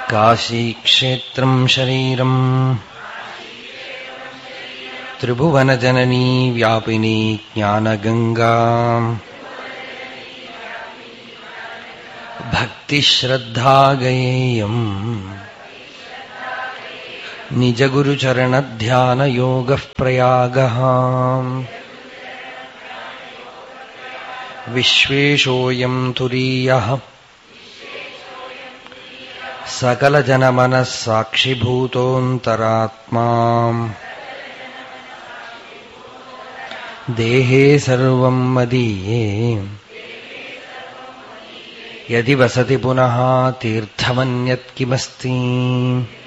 കാശീക്ഷേത്രം ശരീരം ത്രിഭുവനജനനീ വ്യാപിനീ ജ്ഞാനഗംഗാ ഭക്തിശ്രദ്ധാഗയേയം നിജഗുരുചരണധ്യാനയോഗഃ പ്രയാഗഃ വിശ്വേശോയം തുരീയഃ സകലജനമനഃസാക്ഷിഭൂതോऽന്തരാത്മാ ദേഹേ സർവം മദീയേ യദി വസതി പുനഃ തീർത്ഥമന്യത് കിമസ്തി.